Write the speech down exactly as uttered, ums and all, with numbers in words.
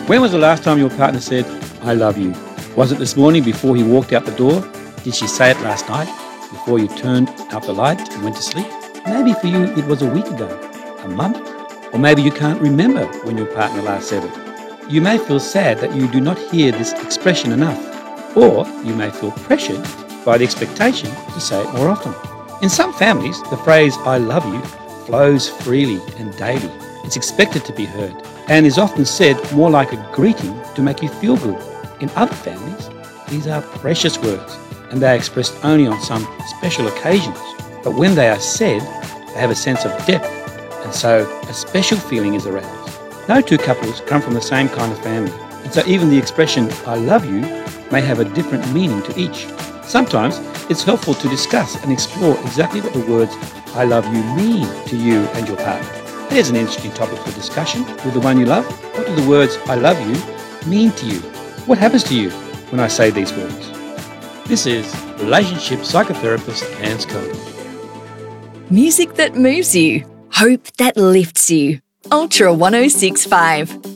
When was the last time your partner said, I love you? Was it this morning before he walked out the door? Did she say it last night before you turned out the light and went to sleep? Maybe for you it was a week ago, a month, or maybe you can't remember when your partner last said it. You may feel sad that you do not hear this expression enough, or you may feel pressured by the expectation to say it more often. In some families, the phrase I love you flows freely and daily. It's expected to be heard and is often said more like a greeting to make you feel good. In other families, these are precious words and they are expressed only on some special occasions. But when they are said, they have a sense of depth, and so a special feeling is aroused. No two couples come from the same kind of family, and so even the expression I love you may have a different meaning to each. Sometimes it's helpful to discuss and explore exactly what the words I love you mean to you and your partner. There's an interesting topic for discussion with the one you love. What do the words I love you mean to you? What happens to you when I say these words? This is relationship psychotherapist Anne Scully. Music that moves you. Hope that lifts you. Ultra one oh six point five.